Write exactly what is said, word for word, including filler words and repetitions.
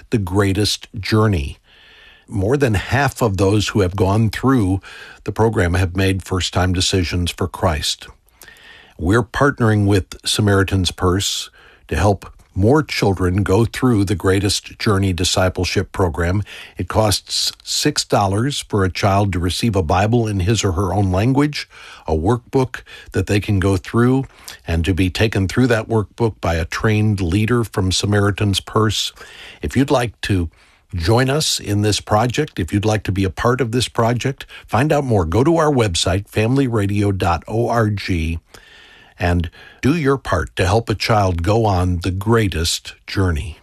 the Greatest Journey. More than half of those who have gone through the program have made first-time decisions for Christ. We're partnering with Samaritan's Purse to help more children go through the Greatest Journey discipleship program. It costs six dollars for a child to receive a Bible in his or her own language, a workbook that they can go through, and to be taken through that workbook by a trained leader from Samaritan's Purse. If you'd like to join us in this project, if you'd like to be a part of this project, find out more. Go to our website, family radio dot org, and do your part to help a child go on the greatest journey.